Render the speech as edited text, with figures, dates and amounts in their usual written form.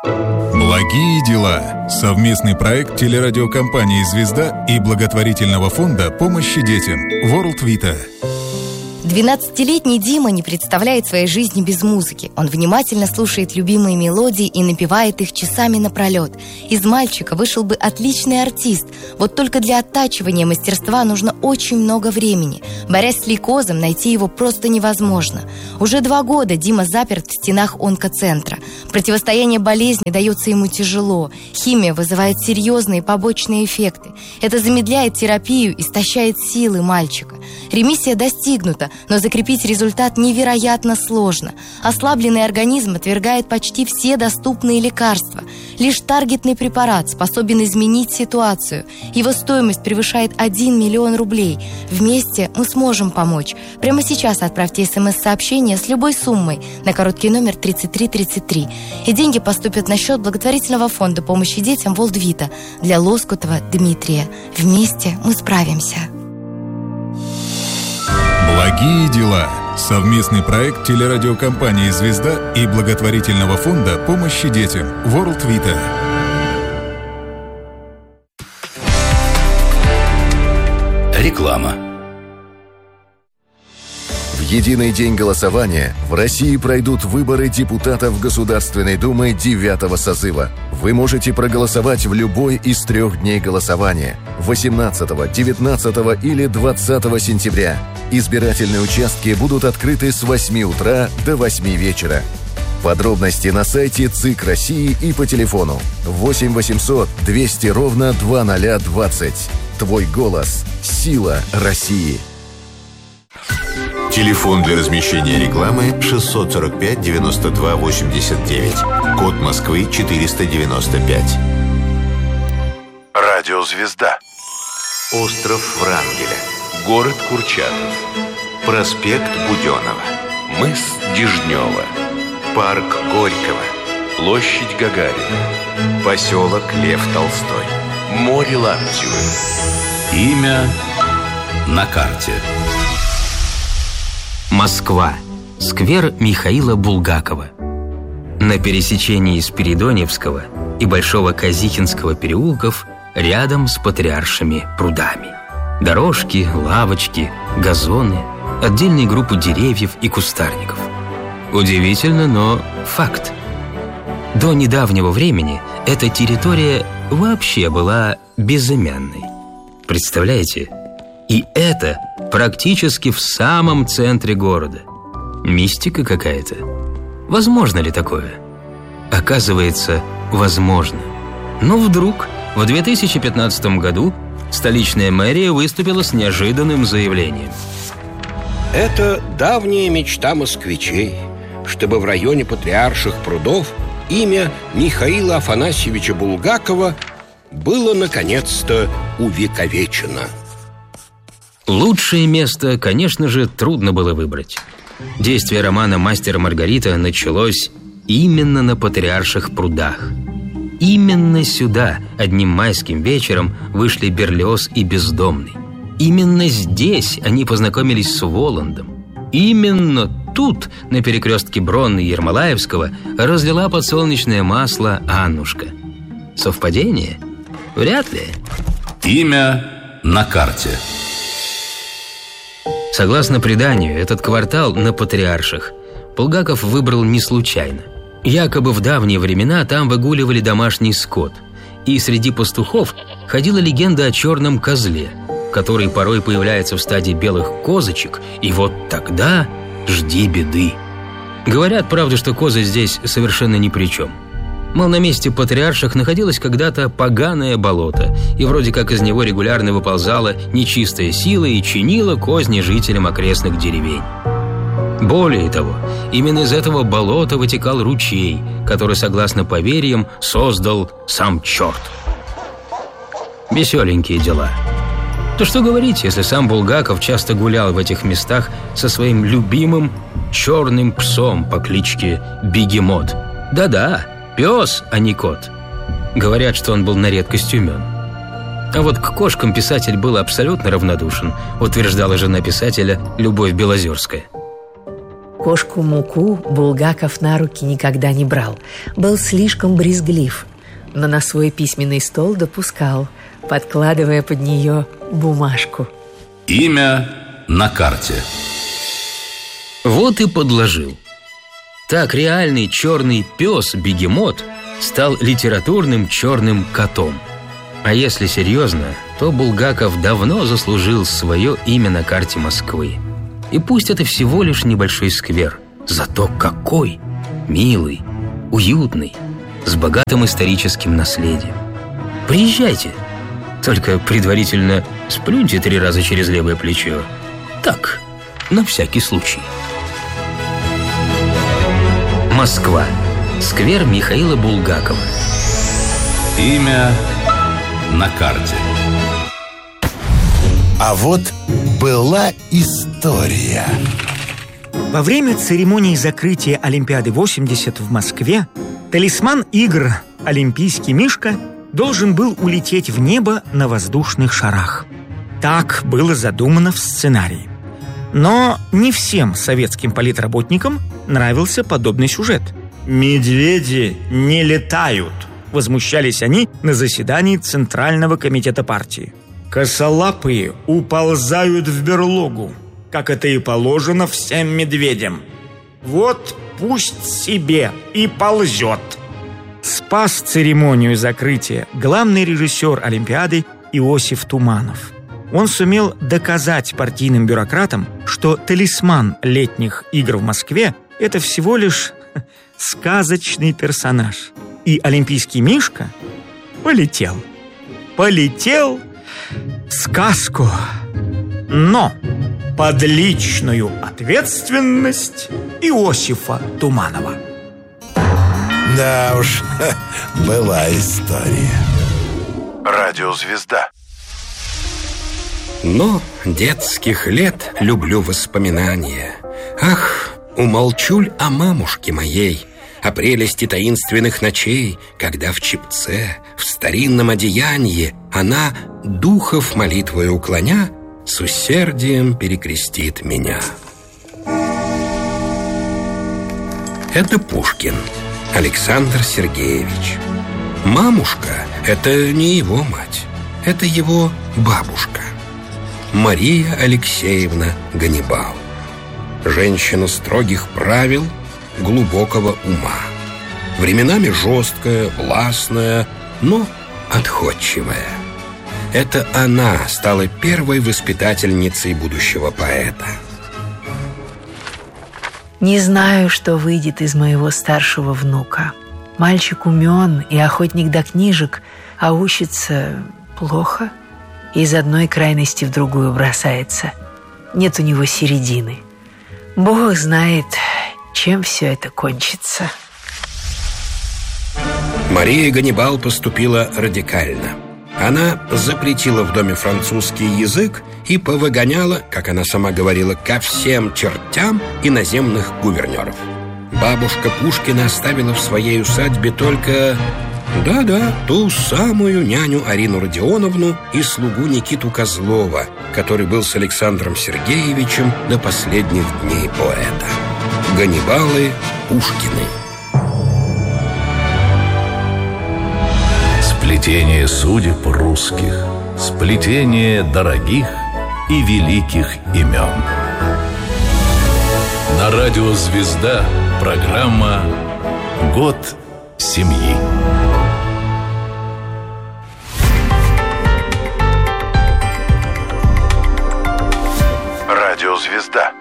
Благие дела. Совместный проект телерадиокомпании «Звезда» и благотворительного фонда помощи детям World Vita. 12-летний Дима не представляет своей жизни без музыки. Он внимательно слушает любимые мелодии и напевает их часами напролет. Из мальчика вышел бы отличный артист. Вот только для оттачивания мастерства нужно очень много времени. Борясь с лейкозом, найти его просто невозможно. Уже 2 года Дима заперт в стенах онкоцентра. Противостояние болезни дается ему тяжело. Химия вызывает серьезные побочные эффекты. Это замедляет терапию, истощает силы мальчика. Ремиссия достигнута, но закрепить результат невероятно сложно. Ослабленный организм отвергает почти все доступные лекарства. Лишь таргетный препарат способен изменить ситуацию. Его стоимость превышает 1 миллион рублей. Вместе мы сможем помочь. Прямо сейчас отправьте СМС-сообщение с любой суммой на короткий номер 3333. И деньги поступят на счет благотворительного фонда помощи детям World Vita для Лоскутова Дмитрия. Вместе мы справимся. Благие дела. Совместный проект телерадиокомпании «Звезда» и благотворительного фонда помощи детям World Vita. Реклама. В единый день голосования в России пройдут выборы депутатов Государственной Думы 9-го созыва. Вы можете проголосовать в любой из 3 дней голосования – 18, 19 или 20 сентября. Избирательные участки будут открыты с 8 утра до 8 вечера. Подробности на сайте ЦИК России и по телефону 8 800 200 ровно 2020. Твой голос – сила России. Телефон для размещения рекламы 645 92 89. Код Москвы 495. Радио «Звезда». Остров Врангеля. Город Курчатов. Проспект Буденова. Мыс Дежнева. Парк Горького. Площадь Гагарина. Поселок Лев Толстой. Море Лаптевы. Имя на карте. Москва. Сквер Михаила Булгакова. На пересечении Спиридоневского и Большого Казихинского переулков рядом с Патриаршими прудами. Дорожки, лавочки, газоны, отдельные группы деревьев и кустарников. Удивительно, но факт. До недавнего времени эта территория вообще была безымянной. Представляете? И это практически в самом центре города. Мистика какая-то. Возможно ли такое? Оказывается, возможно. Но вдруг в 2015 году столичная мэрия выступила с неожиданным заявлением. Это давняя мечта москвичей, чтобы в районе Патриарших прудов имя Михаила Афанасьевича Булгакова было наконец-то увековечено. Лучшее место, конечно же, трудно было выбрать. Действие романа «Мастер и Маргарита» началось именно на Патриарших прудах. Именно сюда одним майским вечером вышли Берлиоз и Бездомный. Именно здесь они познакомились с Воландом. Именно тут, на перекрестке Бронны и Ермолаевского, разлила подсолнечное масло Аннушка. Совпадение? Вряд ли. Имя на карте. Согласно преданию, этот квартал на Патриарших Булгаков выбрал не случайно. Якобы в давние времена там выгуливали домашний скот, и среди пастухов ходила легенда о черном козле, который порой появляется в стаде белых козочек, и вот тогда жди беды. Говорят, правда, что козы здесь совершенно ни при чем. Мол, на месте Патриарших находилось когда-то поганое болото, и вроде как из него регулярно выползала нечистая сила и чинила козни жителям окрестных деревень. Более того, именно из этого болота вытекал ручей, который, согласно поверьям, создал сам черт. Веселенькие дела. Да что говорить, если сам Булгаков часто гулял в этих местах со своим любимым черным псом по кличке Бегемот. Да-да, пес, а не кот. Говорят, что он был на редкость умен. А вот к кошкам писатель был абсолютно равнодушен, утверждала жена писателя Любовь Белозерская. Кошку Муку Булгаков на руки никогда не брал. Был слишком брезглив, но на свой письменный стол допускал, подкладывая под нее бумажку. Имя на карте. Вот и подложил. Так реальный черный пес-бегемот стал литературным черным котом. А если серьезно, то Булгаков давно заслужил свое имя на карте Москвы. И пусть это всего лишь небольшой сквер, зато какой! Милый, уютный, с богатым историческим наследием. Приезжайте, только предварительно сплюньте 3 раза через левое плечо. Так, на всякий случай. Москва. Сквер Михаила Булгакова. Имя на карте. А вот была история. Во время церемонии закрытия Олимпиады 80 в Москве талисман игр «Олимпийский мишка» должен был улететь в небо на воздушных шарах. Так было задумано в сценарии. Но не всем советским политработникам нравился подобный сюжет. «Медведи не летают», — возмущались они на заседании Центрального комитета партии. «Косолапые уползают в берлогу, как это и положено всем медведям. Вот пусть себе и ползет». Спас церемонию закрытия главный режиссер Олимпиады Иосиф Туманов. Он сумел доказать партийным бюрократам, что талисман летних игр в Москве – это всего лишь сказочный персонаж. И олимпийский мишка полетел. Полетел в сказку. Но под личную ответственность Иосифа Туманова. Да уж, была история. Радиозвезда. Но детских лет люблю воспоминания. Ах, умолчуль о мамушке моей, о прелести таинственных ночей, когда в чепце, в старинном одеянии она, духов молитвой уклоня, с усердием перекрестит меня. Это Пушкин Александр Сергеевич. Мамушка – это не его мать, это его бабушка Мария Алексеевна Ганнибал. Женщина строгих правил, глубокого ума. Временами жесткая, властная, но отходчивая. Это она стала первой воспитательницей будущего поэта. Не знаю, что выйдет из моего старшего внука. Мальчик умен и охотник до книжек, а учится плохо. Из одной крайности в другую бросается. Нет у него середины. Бог знает, чем все это кончится. Мария Ганнибал поступила радикально. Она запретила в доме французский язык и повыгоняла, как она сама говорила, ко всем чертям иноземных гувернеров. Бабушка Пушкина оставила в своей усадьбе только... Да-да, ту самую няню Арину Родионовну и слугу Никиту Козлова, который был с Александром Сергеевичем до последних дней поэта. Ганнибалы Пушкины. Сплетение судеб русских, сплетение дорогих и великих имен. На радио «Звезда» программа «Год семьи». Радиозвезда.